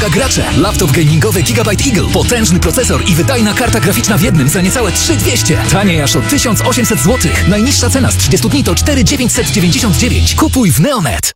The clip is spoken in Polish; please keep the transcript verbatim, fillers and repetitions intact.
Uwaga gracze! Laptop gamingowy Gigabyte Eagle. Potężny procesor i wydajna karta graficzna w jednym za niecałe trzy tysiące dwieście. Taniej aż o tysiąc osiemset złotych. Najniższa cena z trzydziestu dni to cztery tysiące dziewięćset dziewięćdziesiąt dziewięć. Kupuj w Neonet.